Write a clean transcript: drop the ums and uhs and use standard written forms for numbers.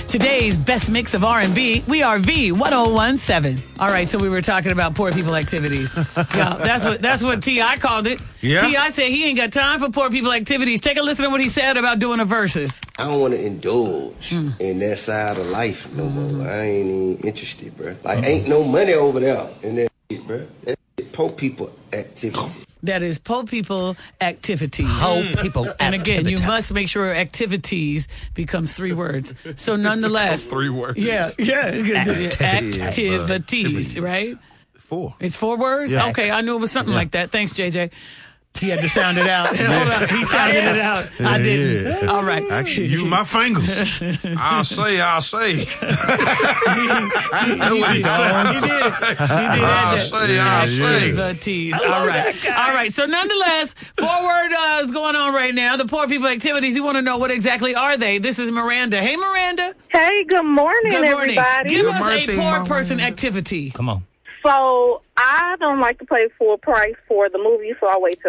Today's best mix of R&B, we are V1017. All right, so we were talking about poor people activities. Yeah, that's what T.I. called it. Yeah. T.I. said he ain't got time for poor people activities. Take a listen to what he said about doing a versus. I don't want to indulge in that side of life no more. I ain't even interested, bro. Like, ain't no money over there in that shit, bro. That shit poor people activity. That is poor people activities. Poor people And again, you activity. must make sure activities becomes 3 words. So nonetheless. 3 words. Yeah. Activities, right? 4. It's 4 words? Yeah. Okay, I knew it was something like that. Thanks, JJ. He had to sound it out. Hold on. He sounded it out. I didn't. Yeah. All right. I can use my fingers. I'll say. That's what he said. He did. I'll say. Activities. All right. So nonetheless, 4-word is going on right now. The poor people activities. You want to know what exactly are they? This is Miranda. Hey, Miranda. Hey, good morning, Good morning. everybody. Give Good us morning, a poor Mama. person activity. Come on. So I don't like to pay full price for the movie, so I wait till